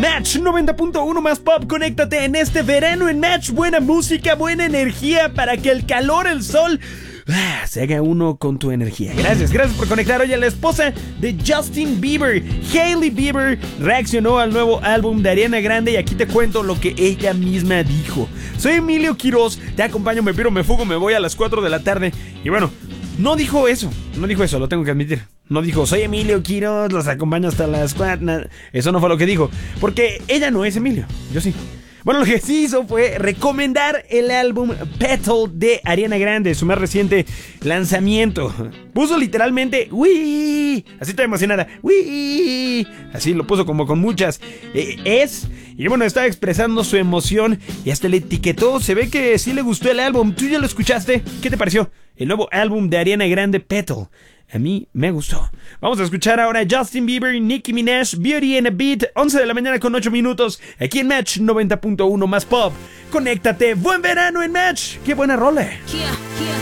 Match 90.1 más pop, conéctate en este verano en Match. Buena música, buena energía para que el calor, el sol se haga uno con tu energía. Gracias por conectar. Oye, la esposa de Justin Bieber, Hailey Bieber, reaccionó al nuevo álbum de Ariana Grande y aquí te cuento lo que ella misma dijo. Soy Emilio Quiroz, te acompaño, me piro, me fugo, me voy a las 4 de la tarde. Y bueno, no dijo eso, lo tengo que admitir. No dijo, soy Emilio Quiroz, los acompaño hasta las 4. Eso no fue lo que dijo, porque ella no es Emilio, yo sí. Bueno, lo que sí hizo fue recomendar el álbum Petal de Ariana Grande, su más reciente lanzamiento. Puso literalmente ¡Wii! Así está emocionada. ¡Wii! Así lo puso como con muchas y bueno, estaba expresando su emoción y hasta le etiquetó. Se ve que sí le gustó el álbum. ¿Tú ya lo escuchaste? ¿Qué te pareció? El nuevo álbum de Ariana Grande, Petal. A mí me gustó. Vamos a escuchar ahora a Justin Bieber, Nicki Minaj, Beauty and a Beat, 11 de la mañana con 8 minutos, aquí en Match 90.1 más pop. Conéctate, buen verano en Match. ¡Qué buena rola!